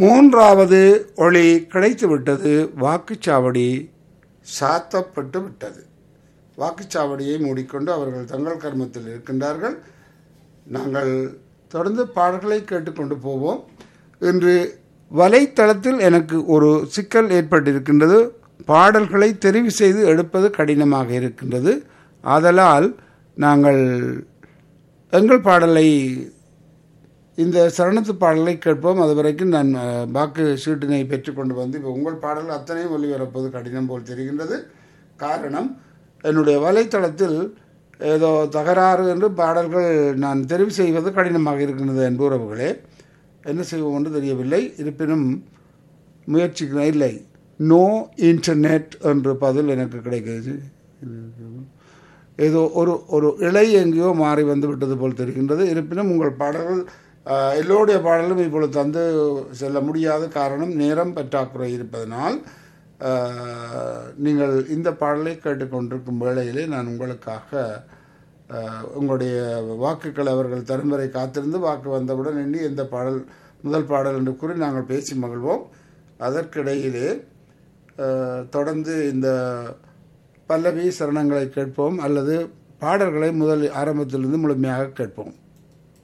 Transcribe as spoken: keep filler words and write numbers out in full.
மூன்றாவது ஒளி கிடைத்து விட்டது. வாக்குச்சாவடி சாத்தப்பட்டு விட்டது. வாக்குச்சாவடியை மூடிக்கொண்டு அவர்கள் தங்கள் கர்மத்தில் இருக்கின்றார்கள். நாங்கள் தொடர்ந்து பாடல்களை கேட்டுக்கொண்டு போவோம். இன்று வலைத்தளத்தில் எனக்கு ஒரு சிக்கல் ஏற்பட்டிருக்கின்றது. பாடல்களை தெரிவு செய்து எடுப்பது கடினமாக இருக்கின்றது. ஆதலால் நாங்கள் எங்கள் பாடலை இந்த சரணத்து பாடலை கேட்போம். அது வரைக்கும் நான் வாக்கு சீட்டினை பெற்றுக்கொண்டு வந்து இப்போ உங்கள் பாடல் அத்தனையும் ஒளிபரப்பது கடினம் போல் தெரிகின்றது. காரணம், என்னுடைய வலைத்தளத்தில் ஏதோ தகராறு என்று பாடல்கள் நான் தெரிவு செய்வது கடினமாக இருக்கின்றது என் உறவுகளே. என்ன செய்வோம் என்று தெரியவில்லை. இருப்பினும் முயற்சிக்கிறேன். இல்லை, நோ இன்டர்நெட் என்ற பதில் எனக்கு கிடைக்கிறது. ஏதோ ஒரு ஒரு இலை எங்கேயோ மாறி வந்து விட்டது போல் தெரிகின்றது. இருப்பினும் உங்கள் பாடல்கள் எல்லோருடைய பாடலும் இப்பொழுது தந்து செல்ல முடியாத காரணம் நேரம் பற்றாக்குறை இருப்பதனால் நீங்கள் இந்த பாடலை கேட்டுக்கொண்டிருக்கும் வேளையிலே நான் உங்களுக்காக உங்களுடைய வாக்குகள் அவர்கள் தரும் வரை காத்திருந்து வாக்கு வந்தவுடன் எண்ணி எந்த பாடல் முதல் பாடல் என்று கூறி நாங்கள் பேசி மகிழ்வோம். அதற்கிடையிலே தொடர்ந்து இந்த பல்லவி சரணங்களை கேட்போம் அல்லது பாடல்களை முதல் ஆரம்பத்திலிருந்து முழுமையாக கேட்போம்.